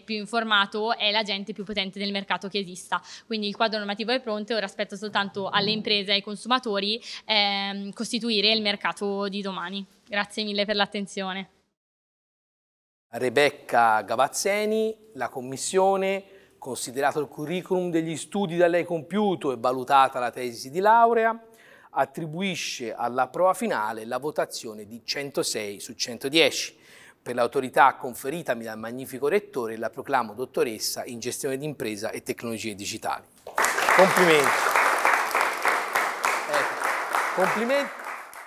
più informato è l'agente più potente del mercato che esista. Quindi il quadro normativo è pronto e ora aspetto soltanto alle imprese e ai consumatori costituire il mercato di domani. Grazie mille per l'attenzione. Rebecca Gavazzeni, la Commissione, considerato il curriculum degli studi da lei compiuto e valutata la tesi di laurea, attribuisce alla prova finale la votazione di 106 su 110. Per l'autorità conferitami dal magnifico rettore la proclamo dottoressa in gestione d'impresa e tecnologie digitali. Complimenti. Complimenti.